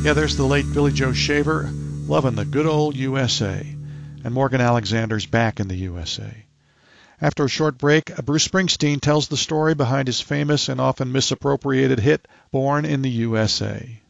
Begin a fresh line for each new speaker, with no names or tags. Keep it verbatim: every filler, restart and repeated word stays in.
Yeah, there's the late Billy Joe Shaver, loving the good old U S A. And Morgan Alexander's back in the U S A. After a short break, Bruce Springsteen tells the story behind his famous and often misappropriated hit, Born in the U S A.